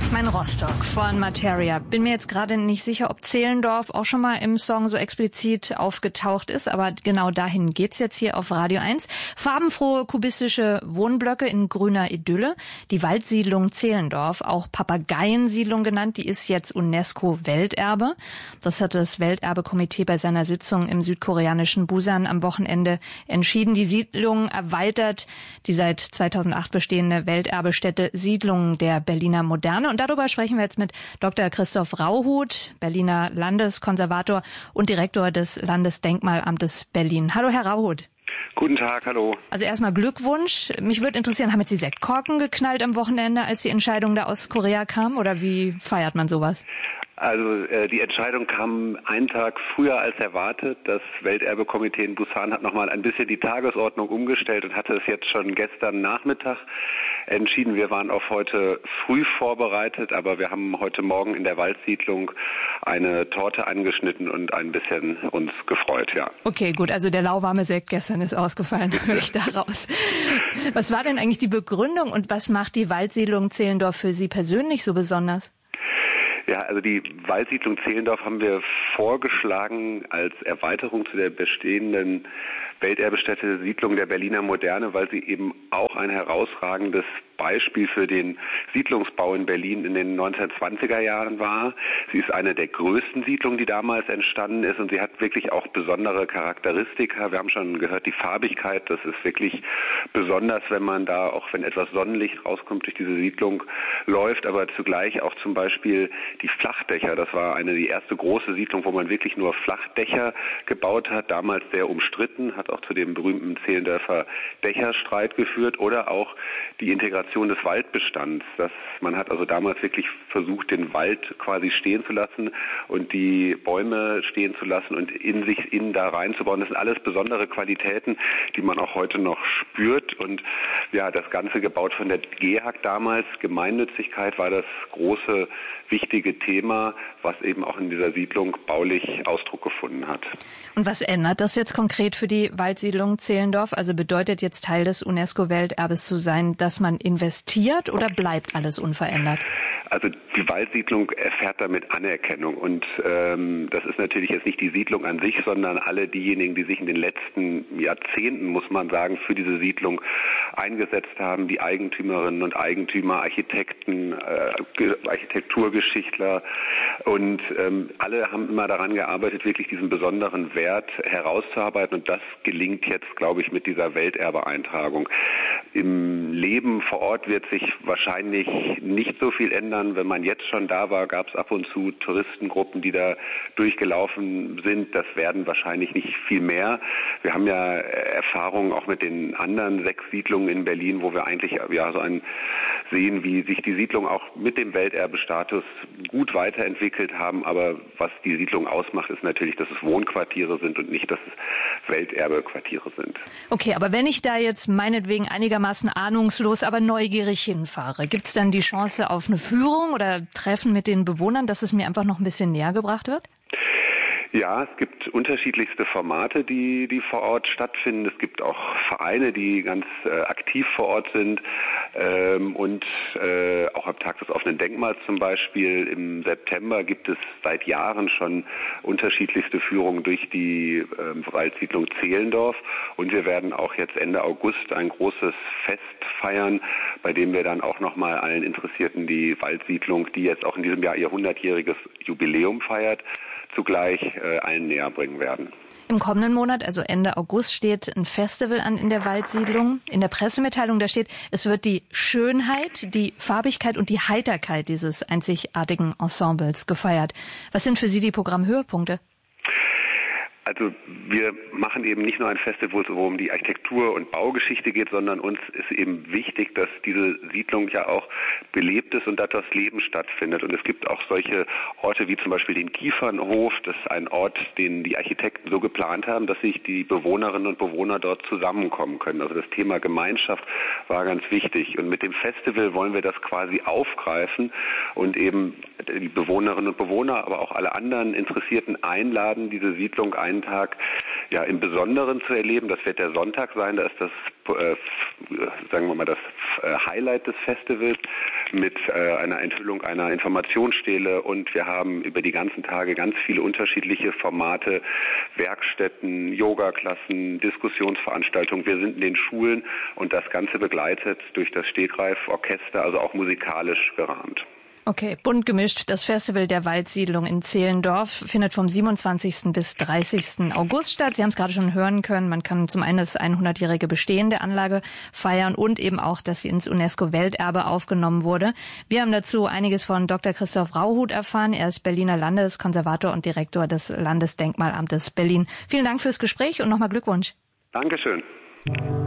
Mein Rostock von Materia. Bin mir jetzt gerade nicht sicher, ob Zehlendorf auch schon mal im Song so explizit aufgetaucht ist, aber genau dahin geht's jetzt hier auf Radio 1. Farbenfrohe kubistische Wohnblöcke in grüner Idylle. Die Waldsiedlung Zehlendorf, auch Papageiensiedlung genannt, die ist jetzt UNESCO-Welterbe. Das hat das Welterbekomitee bei seiner Sitzung im südkoreanischen Busan am Wochenende entschieden. Die Siedlung erweitert die seit 2008 bestehende Welterbestätte Siedlungen der Berliner Moderne. Und darüber sprechen wir jetzt mit Dr. Christoph Rauhut, Berliner Landeskonservator und Direktor des Landesdenkmalamtes Berlin. Hallo, Herr Rauhut. Guten Tag, hallo. Also erstmal Glückwunsch. Mich würde interessieren, haben jetzt die Sektkorken geknallt am Wochenende, als die Entscheidung da aus Korea kam? Oder wie feiert man sowas? Also die Entscheidung kam einen Tag früher als erwartet. Das Welterbekomitee in Busan hat nochmal ein bisschen die Tagesordnung umgestellt und hatte es jetzt schon gestern Nachmittag entschieden. Wir waren auf heute früh vorbereitet, aber wir haben heute Morgen in der Waldsiedlung eine Torte angeschnitten und ein bisschen uns gefreut, ja. Okay, gut. Also der lauwarme Sekt gestern ist ausgefallen, höre ich daraus. Was war denn eigentlich die Begründung und was macht die Waldsiedlung Zehlendorf für Sie persönlich so besonders? Ja, also die Waldsiedlung Zehlendorf haben wir vorgeschlagen als Erweiterung zu der bestehenden Welterbestätte Siedlung der Berliner Moderne, weil sie eben auch ein herausragendes Beispiel für den Siedlungsbau in Berlin in den 1920er Jahren war. Sie ist eine der größten Siedlungen, die damals entstanden ist, und sie hat wirklich auch besondere Charakteristika. Wir haben schon gehört, die Farbigkeit, das ist wirklich besonders, wenn man da, auch wenn etwas Sonnenlicht rauskommt, durch diese Siedlung läuft, aber zugleich auch zum Beispiel die Flachdächer. Das war die erste große Siedlung, wo man wirklich nur Flachdächer gebaut hat, damals sehr umstritten, hat auch zu dem berühmten Zehlendorfer Dächerstreit geführt, oder auch die Integration des Waldbestands. Man hat also damals wirklich versucht, den Wald quasi stehen zu lassen und die Bäume stehen zu lassen und innen da reinzubauen. Das sind alles besondere Qualitäten, die man auch heute noch spürt. Und ja, das Ganze gebaut von der GEHAK damals. Gemeinnützigkeit war das große, wichtige Thema, was eben auch in dieser Siedlung baulich Ausdruck gefunden hat. Und was ändert das jetzt konkret für die Waldsiedlung Zehlendorf? Also bedeutet jetzt Teil des UNESCO-Welterbes zu sein, dass man investiert, oder bleibt alles unverändert? Also die Waldsiedlung erfährt damit Anerkennung, und das ist natürlich jetzt nicht die Siedlung an sich, sondern alle diejenigen, die sich in den letzten Jahrzehnten, muss man sagen, für diese Siedlung eingesetzt haben, die Eigentümerinnen und Eigentümer, Architekten, Architekturgeschichtler, und alle haben immer daran gearbeitet, wirklich diesen besonderen Wert herauszuarbeiten, und das gelingt jetzt, glaube ich, mit dieser Welterbeeintragung. Im Leben vor Ort wird sich wahrscheinlich nicht so viel ändern. Wenn man jetzt schon da war, gab es ab und zu Touristengruppen, die da durchgelaufen sind. Das werden wahrscheinlich nicht viel mehr. Wir haben ja Erfahrungen auch mit den anderen 6 Siedlungen in Berlin, wo wir eigentlich sehen, wie sich die Siedlungen auch mit dem Welterbestatus gut weiterentwickelt haben. Aber was die Siedlung ausmacht, ist natürlich, dass es Wohnquartiere sind und nicht, dass es Welterbequartiere sind. Okay, aber wenn ich da jetzt meinetwegen einigermaßen ahnungslos, aber neugierig hinfahre, gibt es dann die Chance auf eine Führung oder Treffen mit den Bewohnern, dass es mir einfach noch ein bisschen näher gebracht wird? Ja, es gibt unterschiedlichste Formate, die vor Ort stattfinden. Es gibt auch Vereine, die ganz aktiv vor Ort sind, und auch am Tag des offenen Denkmals zum Beispiel im September gibt es seit Jahren schon unterschiedlichste Führungen durch die Waldsiedlung Zehlendorf, und wir werden auch jetzt Ende August ein großes Fest feiern, bei dem wir dann auch nochmal allen Interessierten die Waldsiedlung, die jetzt auch in diesem Jahr ihr 100-jähriges Jubiläum feiert, zugleich allen näher bringen werden. Im kommenden Monat, also Ende August, steht ein Festival an in der Waldsiedlung. In der Pressemitteilung, da steht, es wird die Schönheit, die Farbigkeit und die Heiterkeit dieses einzigartigen Ensembles gefeiert. Was sind für Sie die Programmhöhepunkte? Also wir machen eben nicht nur ein Festival, wo es um die Architektur und Baugeschichte geht, sondern uns ist eben wichtig, dass diese Siedlung ja auch belebt ist und dass das Leben stattfindet. Und es gibt auch solche Orte wie zum Beispiel den Kiefernhof. Das ist ein Ort, den die Architekten so geplant haben, dass sich die Bewohnerinnen und Bewohner dort zusammenkommen können. Also das Thema Gemeinschaft war ganz wichtig. Und mit dem Festival wollen wir das quasi aufgreifen und eben die Bewohnerinnen und Bewohner, aber auch alle anderen Interessierten einladen, diese Siedlung einen Tag ja im Besonderen zu erleben. Das wird der Sonntag sein, da ist das, sagen wir mal, das Highlight des Festivals mit einer Enthüllung einer Informationsstele, und wir haben über die ganzen Tage ganz viele unterschiedliche Formate, Werkstätten, Yoga-Klassen, Diskussionsveranstaltungen. Wir sind in den Schulen und das Ganze begleitet durch das Stegreif-Orchester, also auch musikalisch gerahmt. Okay, bunt gemischt. Das Festival der Waldsiedlung in Zehlendorf findet vom 27. bis 30. August statt. Sie haben es gerade schon hören können. Man kann zum einen das 100-jährige Bestehen der Anlage feiern und eben auch, dass sie ins UNESCO-Welterbe aufgenommen wurde. Wir haben dazu einiges von Dr. Christoph Rauhut erfahren. Er ist Berliner Landeskonservator und Direktor des Landesdenkmalamtes Berlin. Vielen Dank fürs Gespräch und nochmal Glückwunsch. Dankeschön.